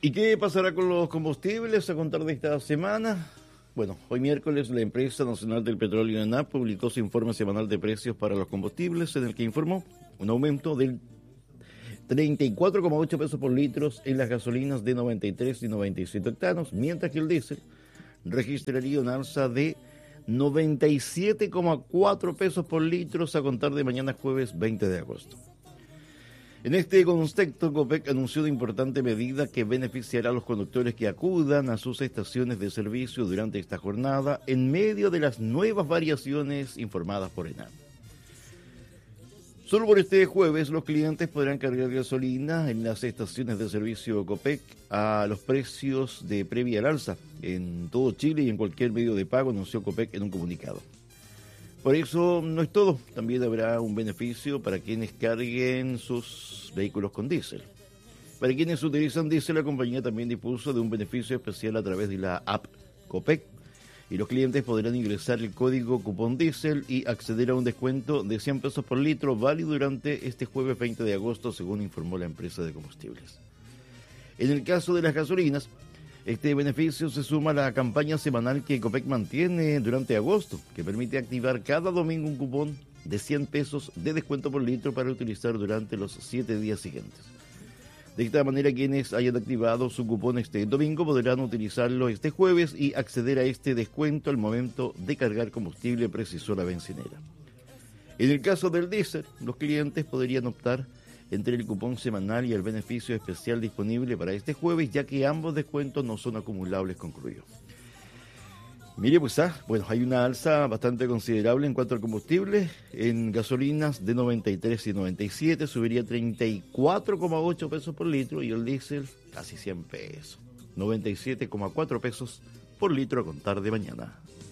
¿Y qué pasará con los combustibles a contar de esta semana? Bueno, hoy miércoles la empresa nacional del petróleo ENAP publicó su informe semanal de precios para los combustibles, en el que informó un aumento del 34,8 pesos por litro en las gasolinas de 93 y 97 octanos, mientras que el diésel registraría una alza de 97,4 pesos por litro a contar de mañana jueves 20 de agosto. En este contexto, Copec anunció una importante medida que beneficiará a los conductores que acudan a sus estaciones de servicio durante esta jornada en medio de las nuevas variaciones informadas por ENAP. Solo por este jueves los clientes podrán cargar gasolina en las estaciones de servicio Copec a los precios de previa al alza en todo Chile y en cualquier medio de pago, anunció Copec en un comunicado. Por eso no es todo, también habrá un beneficio para quienes carguen sus vehículos con diésel. Para quienes utilizan diésel, la compañía también dispuso de un beneficio especial a través de la app Copec, y los clientes podrán ingresar el código cupón diésel y acceder a un descuento de 100 pesos por litro válido durante este jueves 20 de agosto, según informó la empresa de combustibles. En el caso de las gasolinas, este beneficio se suma a la campaña semanal que Copec mantiene durante agosto, que permite activar cada domingo un cupón de 100 pesos de descuento por litro para utilizar durante los 7 días siguientes. De esta manera, quienes hayan activado su cupón este domingo podrán utilizarlo este jueves y acceder a este descuento al momento de cargar combustible, precisó la bencinera. En el caso del diésel, los clientes podrían optar entre el cupón semanal y el beneficio especial disponible para este jueves, ya que ambos descuentos no son acumulables, concluyó. Mire, pues bueno, hay una alza bastante considerable en cuanto al combustible. En gasolinas de 93 y 97 subiría 34,8 pesos por litro y el diésel casi 100 pesos. 97,4 pesos por litro a contar de mañana.